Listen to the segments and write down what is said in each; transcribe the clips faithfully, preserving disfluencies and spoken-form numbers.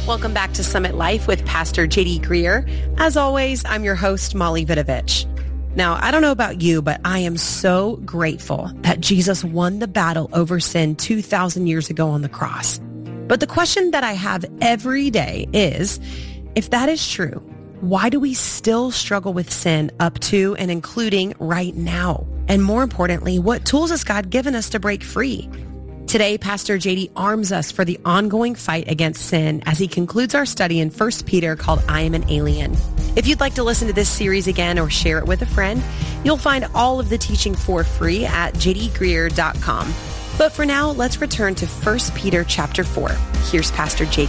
Welcome back to Summit Life with Pastor J D Greer. As always, I'm your host, Molly Vidovich. Now, I don't know about you, but I am so grateful that Jesus won the battle over sin two thousand years ago on the cross. But the question that I have every day is, if that is true, why do we still struggle with sin up to and including right now? And more importantly, what tools has God given us to break free? Today, Pastor J D arms us for the ongoing fight against sin as he concludes our study in First Peter called I Am an Alien. If you'd like to listen to this series again or share it with a friend, you'll find all of the teaching for free at j d greer dot com. But for now, let's return to First Peter chapter four. Here's Pastor J D.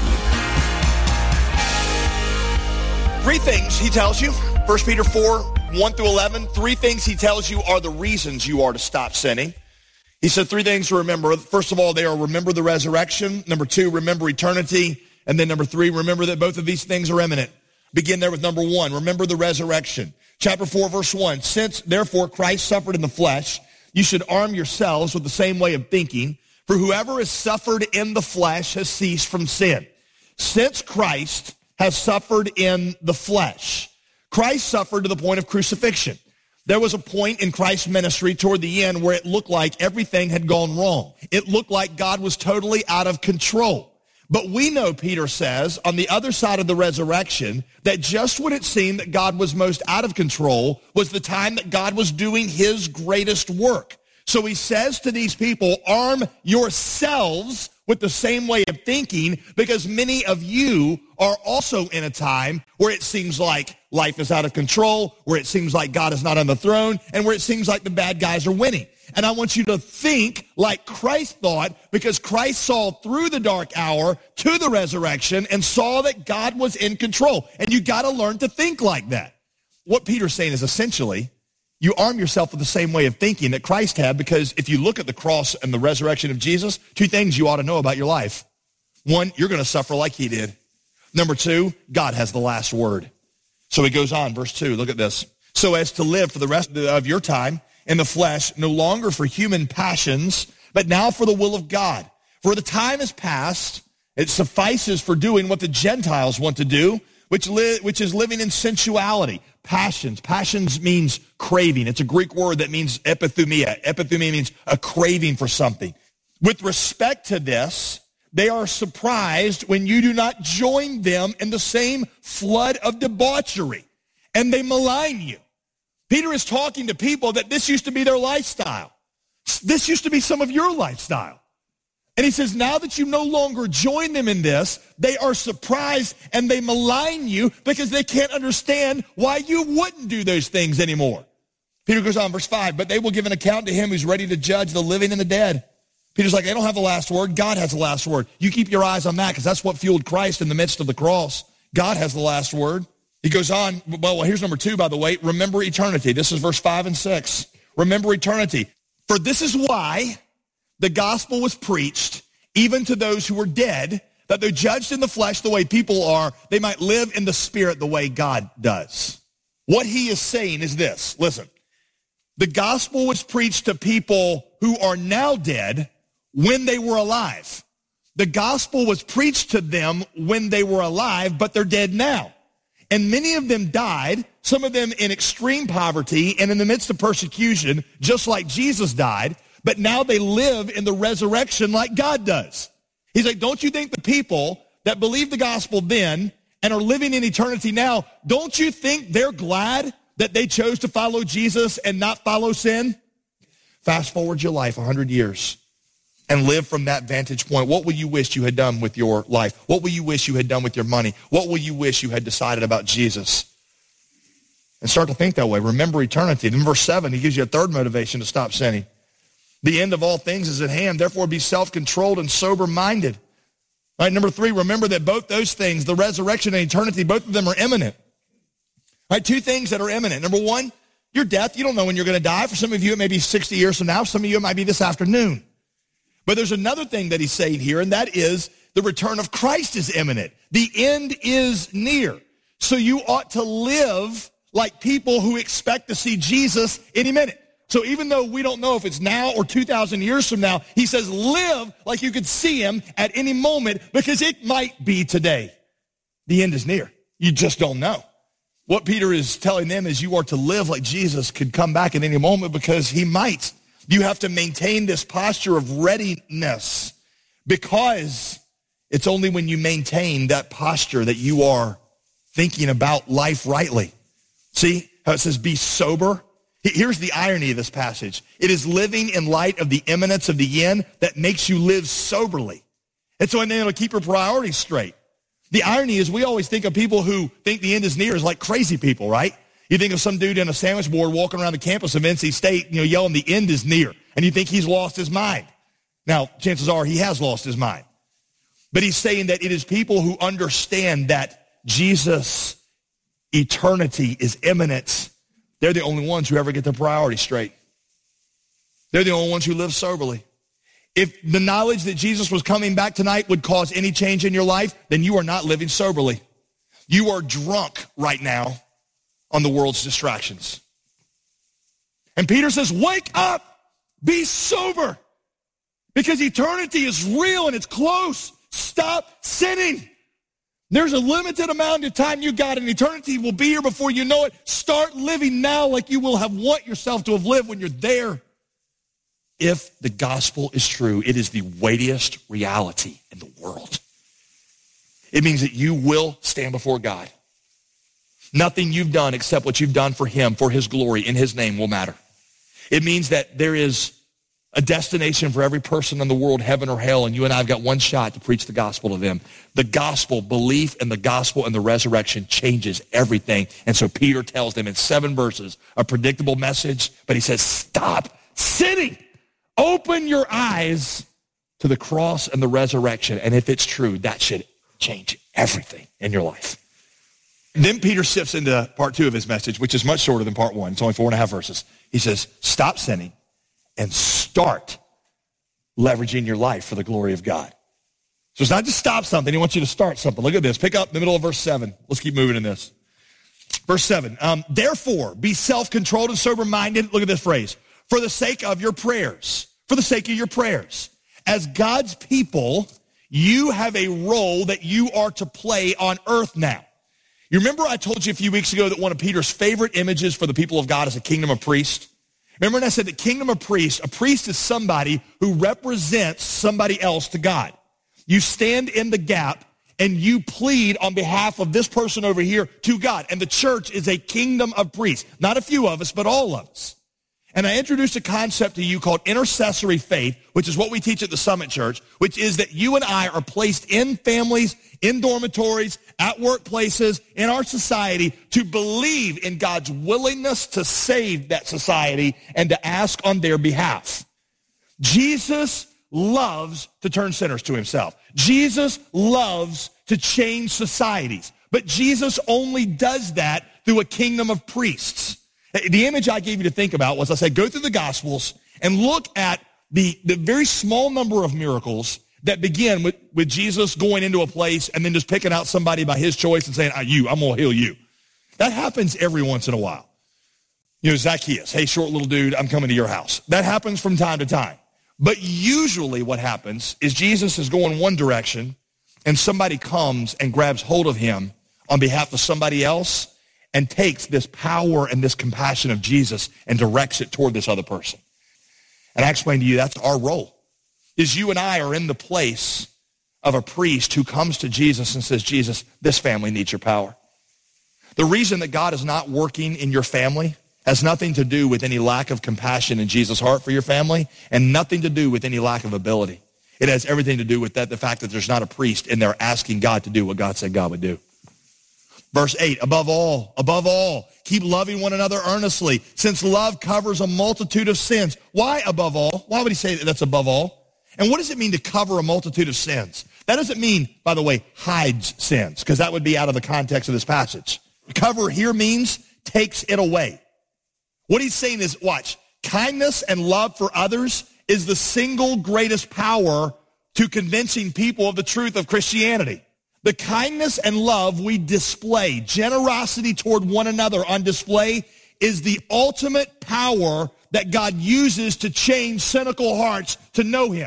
Three things he tells you. First Peter four, one through eleven. Three things he tells you are the reasons you are to stop sinning. He said three things to remember. First of all, they are remember the resurrection. Number two, remember eternity. And then number three, remember that both of these things are imminent. Begin there with number one, remember the resurrection. Chapter four, verse one, since therefore Christ suffered in the flesh, you should arm yourselves with the same way of thinking. For whoever has suffered in the flesh has ceased from sin. Since Christ has suffered in the flesh, Christ suffered to the point of crucifixion. There was a point in Christ's ministry toward the end where it looked like everything had gone wrong. It looked like God was totally out of control. But we know, Peter says, on the other side of the resurrection, that just when it seemed that God was most out of control was the time that God was doing his greatest work. So he says to these people, arm yourselves with the same way of thinking, because many of you are also in a time where it seems like life is out of control, where it seems like God is not on the throne, and where it seems like the bad guys are winning. And I want you to think like Christ thought, because Christ saw through the dark hour to the resurrection and saw that God was in control. And you got to learn to think like that. What Peter's saying is essentially, you arm yourself with the same way of thinking that Christ had, because if you look at the cross and the resurrection of Jesus, two things you ought to know about your life. One, you're going to suffer like he did. Number two, God has the last word. So he goes on, verse two, look at this. So as to live for the rest of your time in the flesh, no longer for human passions, but now for the will of God. For the time is past, it suffices for doing what the Gentiles want to do, which li- which is living in sensuality. Passions. Passions means craving. It's a Greek word that means epithumia. Epithumia means a craving for something. With respect to this, they are surprised when you do not join them in the same flood of debauchery, and they malign you. Peter is talking to people that this used to be their lifestyle. This used to be some of your lifestyle. And he says, now that you no longer join them in this, they are surprised and they malign you because they can't understand why you wouldn't do those things anymore. Peter goes on, verse five, but they will give an account to him who's ready to judge the living and the dead. Peter's like, they don't have the last word. God has the last word. You keep your eyes on that, because that's what fueled Christ in the midst of the cross. God has the last word. He goes on, well, here's number two, by the way. Remember eternity. This is verse five and six. Remember eternity. For this is why the gospel was preached even to those who were dead, that they're judged in the flesh the way people are, they might live in the spirit the way God does. What he is saying is this. Listen, the gospel was preached to people who are now dead when they were alive. The gospel was preached to them when they were alive, but they're dead now. And many of them died, some of them in extreme poverty and in the midst of persecution, just like Jesus died. But now they live in the resurrection like God does. He's like, don't you think the people that believed the gospel then and are living in eternity now, don't you think they're glad that they chose to follow Jesus and not follow sin? Fast forward your life one hundred years and live from that vantage point. What will you wish you had done with your life? What will you wish you had done with your money? What will you wish you had decided about Jesus? And start to think that way. Remember eternity. In verse seven, he gives you a third motivation to stop sinning. The end of all things is at hand. Therefore, be self-controlled and sober-minded. All right, number three, remember that both those things, the resurrection and eternity, both of them are imminent. All right, two things that are imminent. Number one, your death. You don't know when you're going to die. For some of you, it may be sixty years from now. Some of you, it might be this afternoon. But there's another thing that he's saying here, and that is the return of Christ is imminent. The end is near. So you ought to live like people who expect to see Jesus any minute. So even though we don't know if it's now or two thousand years from now, he says live like you could see him at any moment, because it might be today. The end is near. You just don't know. What Peter is telling them is you are to live like Jesus could come back at any moment because he might. You have to maintain this posture of readiness because it's only when you maintain that posture that you are thinking about life rightly. See how it says be sober? Here's the irony of this passage. It is living in light of the imminence of the end that makes you live soberly. It's only able to keep your priorities straight. The irony is we always think of people who think the end is near as like crazy people, right? You think of some dude in a sandwich board walking around the campus of N C State, you know, yelling the end is near, and you think he's lost his mind. Now, chances are he has lost his mind. But he's saying that it is people who understand that Jesus' eternity is imminent. They're the only ones who ever get their priorities straight. They're the only ones who live soberly. If the knowledge that Jesus was coming back tonight would cause any change in your life, then you are not living soberly. You are drunk right now on the world's distractions. And Peter says, wake up, be sober, because eternity is real and it's close. Stop sinning. There's a limited amount of time you got, and eternity will be here before you know it. Start living now like you will have want yourself to have lived when you're there. If the gospel is true, it is the weightiest reality in the world. It means that you will stand before God. Nothing you've done except what you've done for him, for his glory, in his name will matter. It means that there is a destination for every person in the world, heaven or hell, and you and I have got one shot to preach the gospel to them. The gospel, belief in the gospel and the resurrection changes everything. And so Peter tells them in seven verses a predictable message, but he says, stop sinning. Open your eyes to the cross and the resurrection. And if it's true, that should change everything in your life. Then Peter shifts into part two of his message, which is much shorter than part one. It's only four and a half verses. He says, stop sinning and start leveraging your life for the glory of God. So it's not just stop something. He wants you to start something. Look at this. Pick up in the middle of verse seven. Let's keep moving in this. Verse seven. Um, Therefore, be self-controlled and sober-minded. Look at this phrase. For the sake of your prayers. For the sake of your prayers. As God's people, you have a role that you are to play on earth now. You remember I told you a few weeks ago that one of Peter's favorite images for the people of God is a kingdom of priests? Remember when I said the kingdom of priests, a priest is somebody who represents somebody else to God. You stand in the gap and you plead on behalf of this person over here to God. And the church is a kingdom of priests. Not a few of us, but all of us. And I introduced a concept to you called intercessory faith, which is what we teach at the Summit Church, which is that you and I are placed in families, in dormitories, at workplaces, in our society to believe in God's willingness to save that society and to ask on their behalf. Jesus loves to turn sinners to himself. Jesus loves to change societies. But Jesus only does that through a kingdom of priests. The image I gave you to think about was I said, go through the Gospels and look at the, the very small number of miracles that begin with, with Jesus going into a place and then just picking out somebody by his choice and saying, ah, you, I'm going to heal you. That happens every once in a while. You know, Zacchaeus, hey, short little dude, I'm coming to your house. That happens from time to time. But usually what happens is Jesus is going one direction and somebody comes and grabs hold of him on behalf of somebody else and takes this power and this compassion of Jesus and directs it toward this other person. And I explained to you that's our role, is you and I are in the place of a priest who comes to Jesus and says, Jesus, this family needs your power. The reason that God is not working in your family has nothing to do with any lack of compassion in Jesus' heart for your family and nothing to do with any lack of ability. It has everything to do with that, the fact that there's not a priest in there asking God to do what God said God would do. Verse eight, above all, above all, keep loving one another earnestly, since love covers a multitude of sins. Why above all? Why would he say that that's above all? And what does it mean to cover a multitude of sins? That doesn't mean, by the way, hides sins, because that would be out of the context of this passage. Cover here means takes it away. What he's saying is, watch, kindness and love for others is the single greatest power to convincing people of the truth of Christianity. The kindness and love we display, generosity toward one another on display, is the ultimate power that God uses to change cynical hearts to know him.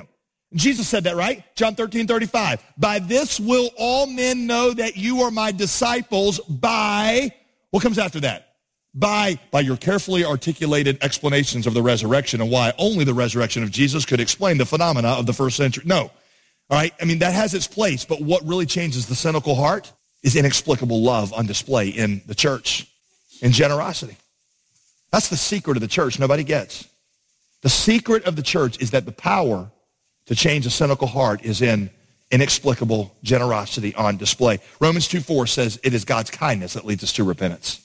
Jesus said that, right? John thirteen thirty-five. By this will all men know that you are my disciples by, what comes after that? By, by your carefully articulated explanations of the resurrection and why only the resurrection of Jesus could explain the phenomena of the first century. No. All right? I mean, that has its place, but what really changes the cynical heart is inexplicable love on display in the church, in generosity. That's the secret of the church nobody gets. The secret of the church is that the power to change a cynical heart is in inexplicable generosity on display. Romans two four says it is God's kindness that leads us to repentance.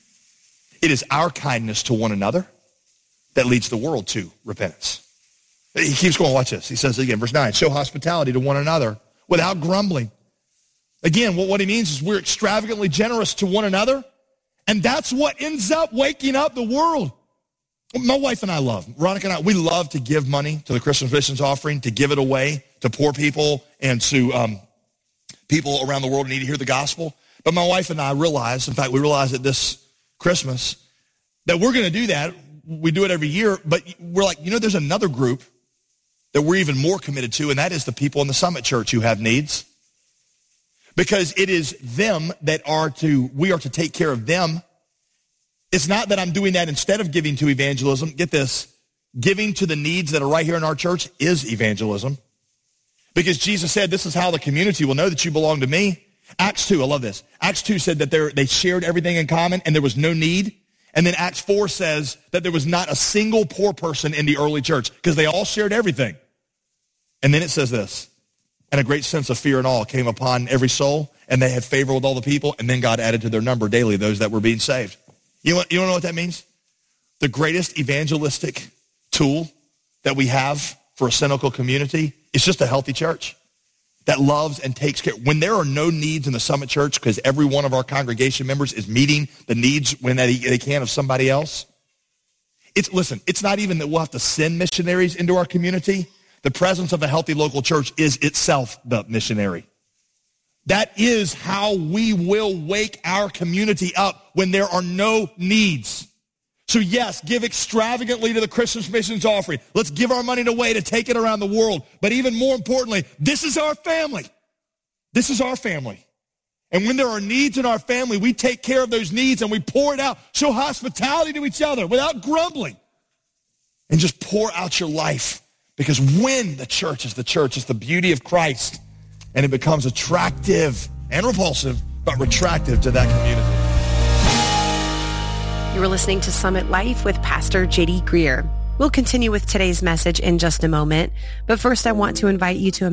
It is our kindness to one another that leads the world to repentance. He keeps going, watch this. He says again, verse nine, show hospitality to one another without grumbling. Again, what, what he means is we're extravagantly generous to one another, and that's what ends up waking up the world. My wife and I love, Veronica and I, we love to give money to the Christmas missions offering, to give it away to poor people and to um, people around the world who need to hear the gospel. But my wife and I realize, in fact, we realized that this Christmas, that we're going to do that. We do it every year, but we're like, you know, there's another group that we're even more committed to, and that is the people in the Summit Church who have needs. Because it is them that are to, we are to take care of them. It's not that I'm doing that instead of giving to evangelism. Get this, giving to the needs that are right here in our church is evangelism. Because Jesus said, this is how the community will know that you belong to me. Acts two, I love this. Acts two said that they shared everything in common and there was no need. And then Acts four says that there was not a single poor person in the early church because they all shared everything. And then it says this, and a great sense of fear and awe came upon every soul, and they had favor with all the people, and then God added to their number daily those that were being saved. You want, you want to know what that means? The greatest evangelistic tool that we have for a cynical community is just a healthy church that loves and takes care. When there are no needs in the Summit Church because every one of our congregation members is meeting the needs when they, they can of somebody else, it's, listen, it's not even that we'll have to send missionaries into our community. The presence of a healthy local church is itself the missionary. That is how we will wake our community up when there are no needs. So yes, give extravagantly to the Christmas missions offering. Let's give our money away to take it around the world. But even more importantly, this is our family. This is our family. And when there are needs in our family, we take care of those needs and we pour it out. Show hospitality to each other without grumbling. And just pour out your life. Because when the church is the church, it's the beauty of Christ. And it becomes attractive and repulsive, but attractive to that community. You are listening to Summit Life with Pastor J D Greer. We'll continue with today's message in just a moment. But first, I want to invite you to